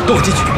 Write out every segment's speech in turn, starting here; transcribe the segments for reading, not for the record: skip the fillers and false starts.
跟我进去。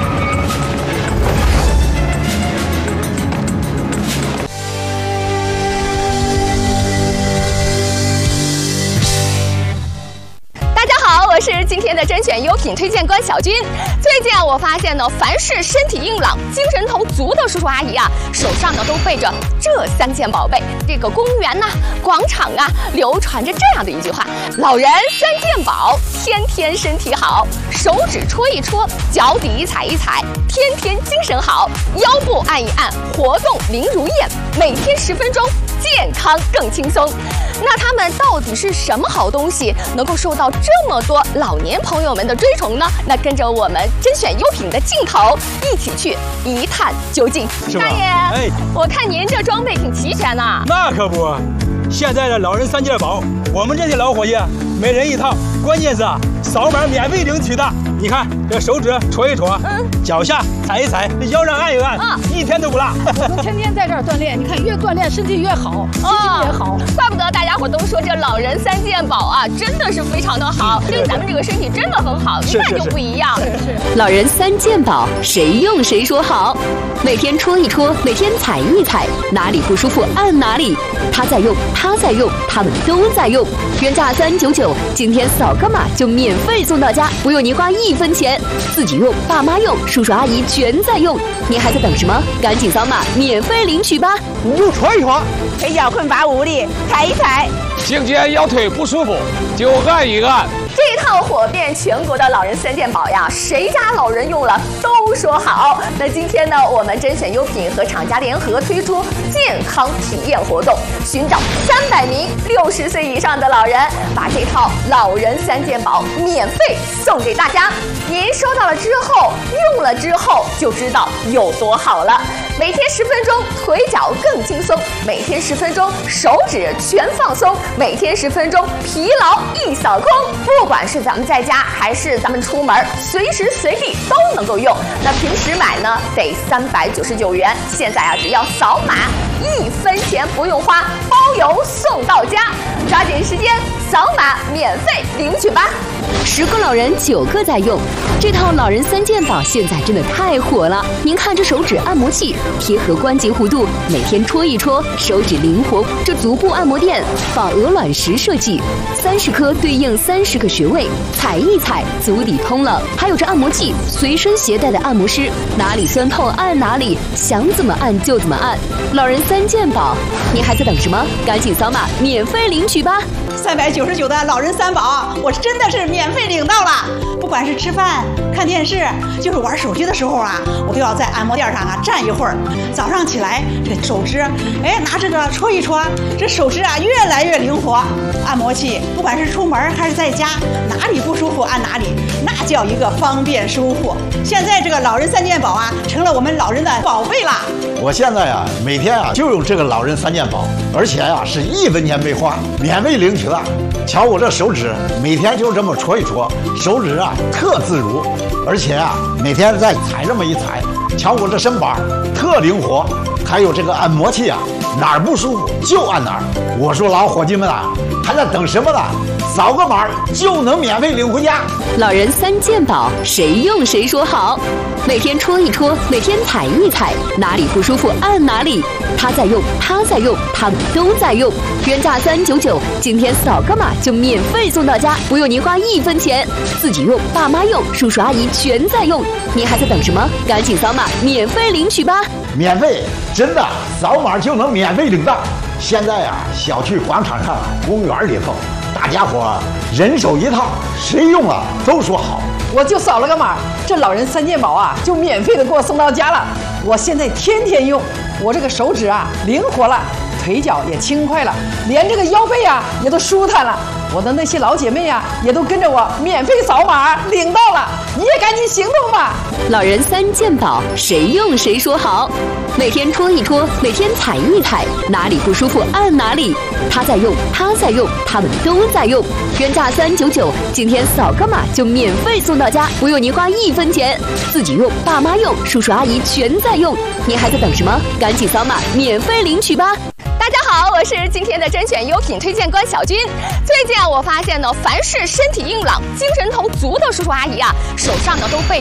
我是今天的甄选优品推荐官小军。最近我发现呢，凡是身体硬朗、精神头足的叔叔阿姨啊，手上呢都背着这3件宝贝。这个公园呐、广场啊，流传着这样的一句话：老人3件宝，天天身体好。手指戳一戳，脚底踩一踩，天天精神好。腰部按一按，活动灵如燕。每天10分钟，健康更轻松。那它们到底是什么好东西，能够受到这么多老年朋友们的追崇呢？那跟着我们甄选优品的镜头，一起去一探究竟。大爷， 哎， 我看您这装备挺齐全呢。 那可不，现在的老人3件宝，我们这些老伙计每人一套，关键是扫码免费领取的。你看这手指戳一戳，脚下踩一踩，腰上按一按，一天都不落。 我天天在这儿锻炼，你看越锻炼身体越好，心情也好。 怪不得大家伙都说这老人3件宝啊，真的是非常的好，对咱们这个身体真的很好，一看就不一样。 是。 老人3件宝，谁用谁说好。每天戳一戳，每天踩一踩，哪里不舒服按哪里。他在用，他在用，他们都在用。原价399，今天扫个码就免费送到家，不用您花1分钱。自己用，爸妈用，叔叔阿姨全在用。您还在等什么？赶紧扫码免费领取吧！ 你就戳一戳， 腿脚困乏无力，踩一踩。 颈肩腰腿不舒服就按一按。 这套火遍全国的老人3件宝呀，谁家老人用了都说好。那今天呢，我们甄选优品和厂家联合推出健康体验活动，寻找300名60岁以上的老人，把这套老人3件宝免费送给大家。您收到了之后，用了之后就知道有多好了。每天10分钟，腿脚更轻松；每天10分钟，手指全放松；每天10分钟，疲劳一扫空。不管是咱们在家还是咱们出门，随时随地都能够用。那平时买呢得399元，现在啊只要扫码1分钱不用花，包邮送到家。抓紧时间扫码免费领取吧！10个老人9个在用，这套老人3件宝现在真的太火了。您看这手指按摩器贴合关节弧度，每天戳一戳，手指灵活。这足部按摩垫仿鹅卵石设计，30颗对应30个穴位，踩一踩，足底通了。还有这按摩器随身携带的按摩师，哪里酸痛按哪里，想怎么按就怎么按。老人3件宝，您还在等什么？赶紧扫码免费领取吧 ！399的老人3宝，我真的是免费领到了。不管是吃饭、看电视，就是玩手机的时候啊，我都要在按摩垫上啊站一会儿。早上起来，这手指拿这个戳一戳，这手指啊越来越灵活。按摩器不管是出门还是在家，哪里不舒服按哪里，那叫一个方便舒服。现在这个老人3件宝啊，成了我们老人的宝贝了。 我现在啊，每天啊就用这个老人3件宝，而且啊是1分钱没花，免费领取了。瞧我这手指，每天就这么戳一戳，手指啊特自如，而且啊每天再踩这么一踩，瞧我这身板特灵活。还有这个按摩器啊，哪儿不舒服就按哪儿。我说老伙计们啊，还在等什么呢？扫个码就能免费领回家。 老人3件宝，谁用谁说好。每天戳一戳，每天踩一踩，哪里不舒服按哪里。他在用，他在用，他们都在用。原价399，今天扫个码就免费送到家，不用您花1分钱。自己用，爸妈用，叔叔阿姨全在用。您还在等什么？赶紧扫码免费领取吧！ 免费，真的，扫码就能免费领到。现在啊，小区广场上、公园里头，大家伙人手一套，谁用了都说好。 我就扫了个码，这老人3件宝啊，就免费的给我送到家了。我现在天天用，我这个手指啊灵活了，腿脚也轻快了，连这个腰背啊也都舒坦了。我的那些老姐妹啊，也都跟着我免费扫码领到了，你也赶紧行动吧！ 老人3件宝，谁用谁说好。每天戳一戳，每天踩一踩，哪里不舒服按哪里。他在用，他在用，他们都在用。原价399，今天扫个码就免费送到家，不用您花1分钱。自己用，爸妈用，叔叔阿姨全在用。您还在等什么？赶紧扫码免费领取吧！大家好，我是今天的甄选优品推荐官小军。最近我发现呢，凡是身体硬朗、精神头足的叔叔阿姨啊，手上呢都背